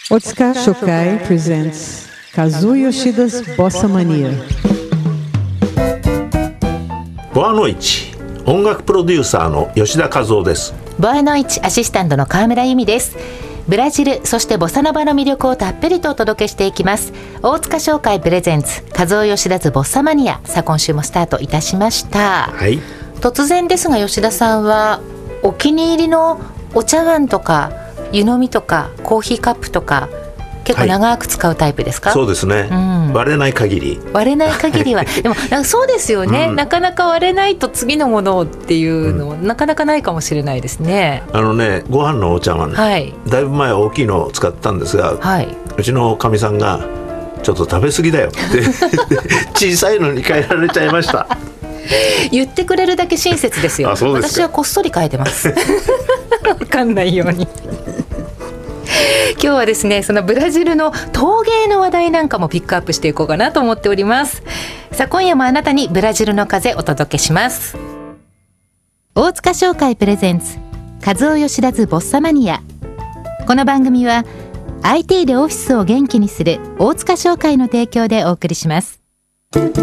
Otsuka Shokai presents Kazuo Yoshida's Bossa Mania. ボアノイチ、音楽プロデューサーの吉田和夫です。 ボアノイチアシスタントの川村由美です。ブラジル、そしてボサノバの魅力をたっぷりとお届けしていきます。大塚商会プレゼンツカズオ吉田ズボッサマニア。さあ今週もスタートいたしました、 はい、 突然ですが吉田さんはお気に入りのお茶碗とか湯飲みとかコーヒーカップとか結構長く使うタイプですか？ そうですね、割れない限りはでもそうですよね、なかなか割れないと次のものっていうの、なかなかないかもしれないですね。 ご飯のお茶碗、だいぶ前大きいのを使ったんですが、うちのかみさんがちょっと食べ過ぎだよって小さいのに変えられちゃいました言ってくれるだけ親切ですよ。私はこっそり変えてます分かんないように今日はですね、そのブラジルの陶芸の話題なんかもピックアップしていこうかなと思っております。さあ今夜もあなたにブラジルの風お届けします。大塚商会プレゼンツカズオ吉田ズボッサマニア。この番組は IT でオフィスを元気にする大塚商会の提供でお送りします。